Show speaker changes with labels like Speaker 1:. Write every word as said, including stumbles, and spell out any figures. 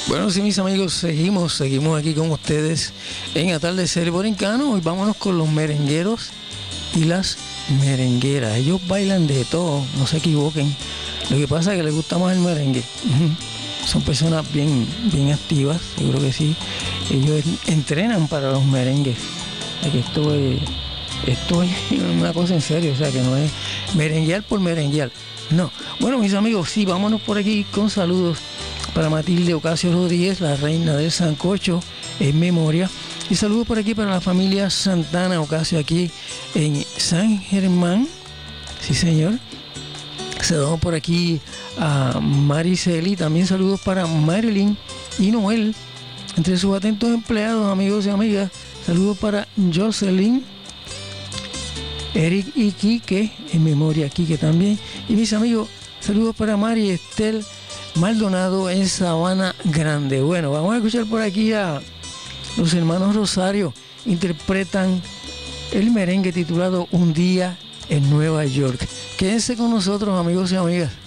Speaker 1: Bueno, sí, mis amigos, seguimos, seguimos aquí con ustedes en Atardecer Borincano. Y vámonos con los merengueros y las merengueras. Ellos bailan de todo, no se equivoquen. Lo que pasa es que les gusta más el merengue. Son personas bien, bien activas, seguro que sí. Ellos entrenan para los merengues. Que esto es, esto es una cosa en serio, o sea, que no es merenguear por merenguear. No. Bueno, mis amigos, sí, vámonos por aquí con saludos para Matilde Ocasio Rodríguez, la reina del sancocho, en memoria. Y saludos por aquí para la familia Santana Ocasio, aquí en San Germán. Sí, señor. Saludamos por aquí a Mariceli. También saludos para Marilyn y Noel. Entre sus atentos empleados, amigos y amigas. Saludos para Jocelyn, Eric y Quique, en memoria Quique también. Y mis amigos, saludos para Mari Estel Maldonado en Sabana Grande. Bueno, vamos a escuchar por aquí a los hermanos Rosario. Interpretan el merengue titulado Un día en Nueva York. Quédense con nosotros, amigos y amigas.